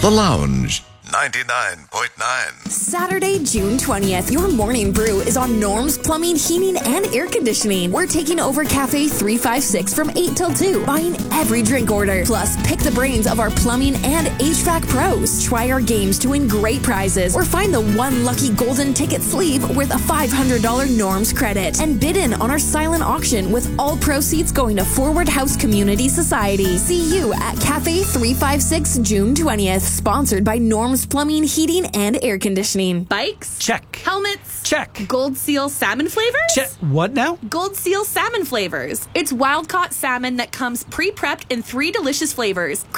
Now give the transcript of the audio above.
The Lounge, 99.9. Saturday, June 20th, your morning brew is on Norm's Plumbing, Heating, and Air Conditioning. We're taking over Cafe 356 from 8 till 2, buying every drink order. Plus, pick the brains of our plumbing and HVAC pros. Try our games to win great prizes, or find the one lucky golden ticket sleeve worth a $500 Norm's credit. And bid in on our silent auction with all proceeds going to Forward House Community Society. See you at Cafe 356 June 20th, sponsored by Norm's Plumbing, Heating, and Air Conditioning. Bikes? Check. Helmets? Check. Gold Seal salmon flavors? Check. What now? Gold Seal salmon flavors. It's wild-caught salmon that comes pre-prepped in 3 delicious flavors.